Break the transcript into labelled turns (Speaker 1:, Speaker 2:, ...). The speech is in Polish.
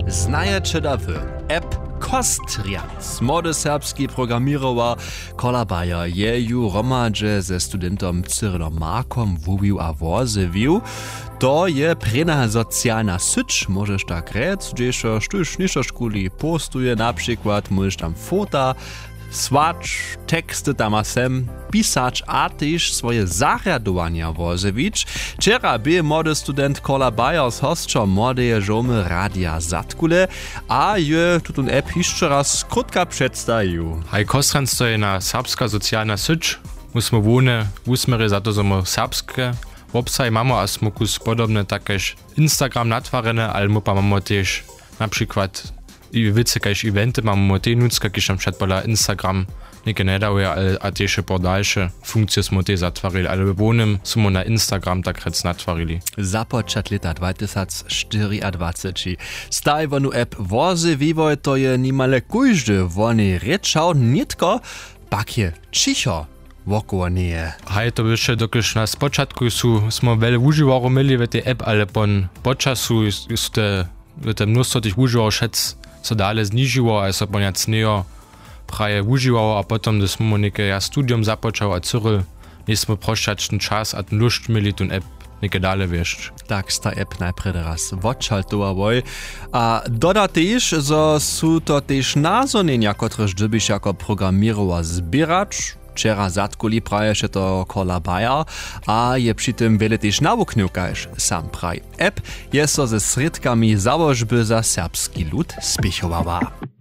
Speaker 1: Znajecie da wy app Kostrians. Młody serbski programirowa Kola Bayer je ju romadźe ze studentom Cyrylom Markom wubił a wozywił. To je prena socjalna syć, możesz tak rec, gdzieś sztuś niszo szkuli postuje, na przykład możesz tam fota, swacz, teksty tam a sem, pisać, a też swoje zariadowania wozewić. Wczera był młody student Kola Bayer z hostczą młodej żomy Radia Zatkule, a je tutun app jeszcze raz krótka przedstawił.
Speaker 2: Hej, Kostrians to je na serbska socjalna syć. Musimy wone usmery za to, że my serbskie website mamy, a smo kus podobne takež Instagram natwarene, ale pa mamy też na przykład i wice kaž eventy mamy te nucka, kiž nam przedpala Instagram neke ne daje, a też po dalsze funkcje smo te zatwarili, ale wonem smo na Instagram tak rec natwarili.
Speaker 1: Započat leta 2024. Staj vonu app vozy vývoj to je nimale kujždy, voni rečał nitko, pak je čicho. Wokoło nie.
Speaker 2: Hej, to jeszcze dokiż na spoczatku smo wiele używarów mieli w tej app, ale po czasu jest te mnóstwo tych używarów szedz, co dalej zniżyło, a so poniac nie praje używało, a potem, gdy smo ja studium započał, a Cyryl, mieliśmy proszczać ten czas, a ten lust mieli ten app neke dalej wieszcz.
Speaker 1: Tak, sta app najpierw raz odšaltowałoj. A doda też, że są to też nazonienia, które żebyś jako programirowa zbieracz. Wczera Zatkuli praješe to Kola Bayer, a je przy tym wiele też nawuknął, kaž sam praj. App je so ze sredkami założby za serbski lud spiechowała.